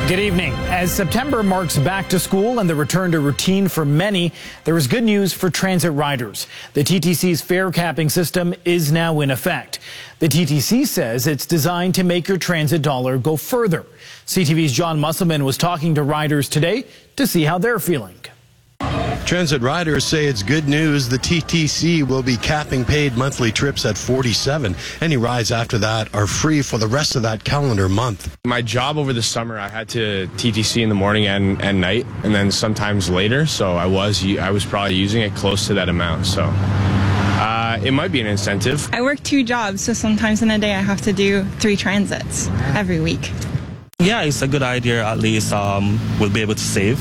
Good evening. As September marks back to school and the return to routine for many, there is good news for transit riders. The TTC's fare capping system is now in effect. The TTC says it's designed to make your transit dollar go further. CTV's John Musselman was talking to riders today to see how they're feeling. Transit riders say it's good news. The TTC will be capping paid monthly trips at 47. Any rides after that are free for the rest of that calendar month. My job over the summer, I had to TTC in the morning and night, and then sometimes later. So I was probably using it close to that amount. So it might be an incentive. I work 2 jobs, so sometimes in a day I have to do 3 transits every week. Yeah, it's a good idea. At least we'll be able to save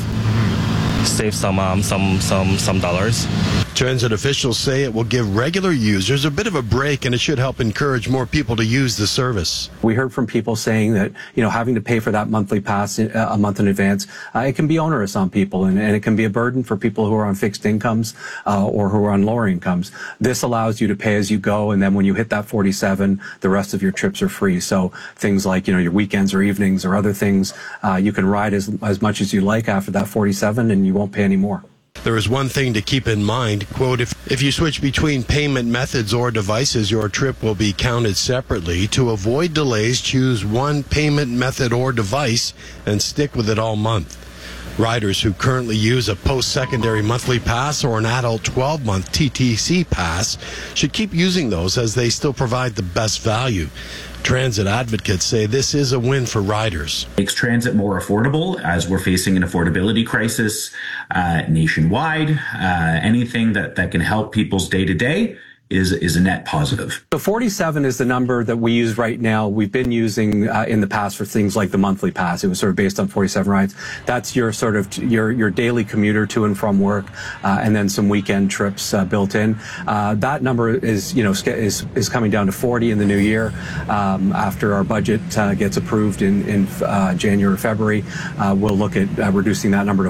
some dollars. Transit officials say it will give regular users a bit of a break, and it should help encourage more people to use the service. We heard from people saying that, having to pay for that monthly pass a month in advance, it can be onerous on people, and it can be a burden for people who are on fixed incomes or who are on lower incomes. This allows you to pay as you go, and then when you hit that 47, the rest of your trips are free. So things like, your weekends or evenings or other things, you can ride as much as you like after that 47, and you won't pay any more. There is one thing to keep in mind, quote, if you switch between payment methods or devices, your trip will be counted separately. To avoid delays, choose one payment method or device and stick with it all month. Riders who currently use a post-secondary monthly pass or an adult 12-month TTC pass should keep using those as they still provide the best value. Transit advocates say this is a win for riders. Makes transit more affordable as we're facing an affordability crisis nationwide. Anything that can help people's day-to-day is a net positive. The 47 is the number that we use right now. We've been using in the past for things like the monthly pass. It was sort of based on 47 rides. That's your sort of your daily commuter to and from work, and then some weekend trips built in. That number is is coming down to 40 in the new year. After our budget gets approved in January or February, we'll look at reducing that number to